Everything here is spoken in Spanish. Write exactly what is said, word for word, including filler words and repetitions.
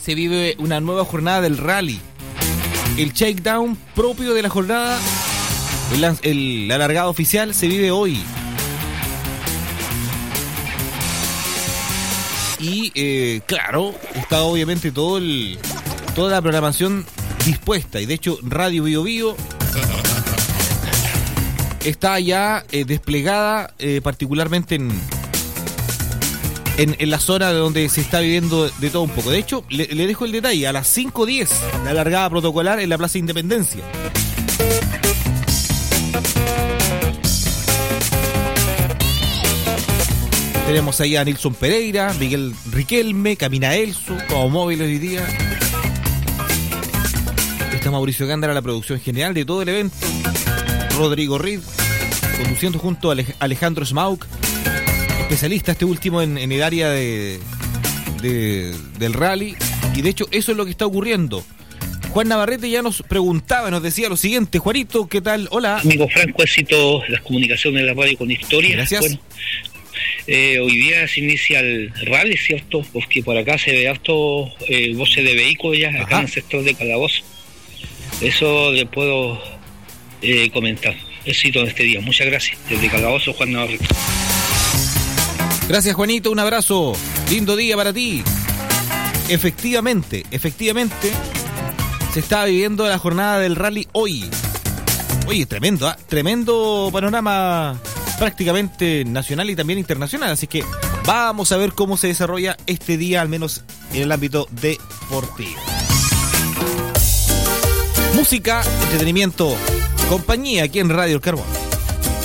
se vive una nueva jornada del rally. El shakedown propio de la jornada, el, el, la largada oficial, se vive hoy. Y eh, claro, está obviamente todo el, toda la programación dispuesta. Y de hecho, Radio Bio Bio está ya eh, desplegada, eh, particularmente en, en, en la zona donde se está viviendo de todo un poco. De hecho, le, le dejo el detalle, a las cinco diez, la largada protocolar en la Plaza Independencia. Tenemos ahí a Nilson Pereira, Miguel Riquelme, Camina Elso, como móviles hoy día. Está Mauricio Gándara, la producción general de todo el evento. Rodrigo Reed, conduciendo junto a Alejandro Smauk, especialista este último en, en el área de, de, del rally. Y de hecho eso es lo que está ocurriendo. Juan Navarrete ya nos preguntaba, nos decía lo siguiente. Juanito, ¿qué tal? Hola. Amigo Franco, éxito de las comunicaciones de la radio con historia. Gracias. Bueno, eh, hoy día se inicia el rally, ¿cierto? Porque por acá se ve harto eh, voces de vehículos ya, acá Ajá. en el sector de Calabozo. Eso le puedo eh, comentar. Éxito en este día. Muchas gracias. Desde Calabozo, Juan Navarrete. Gracias, Juanito. Un abrazo. Lindo día para ti. Efectivamente, efectivamente, se está viviendo la jornada del rally hoy. Oye, tremendo, ¿eh? Tremendo panorama prácticamente nacional y también internacional. Así que vamos a ver cómo se desarrolla este día, al menos en el ámbito deportivo. Música, entretenimiento, compañía aquí en Radio El Carbón.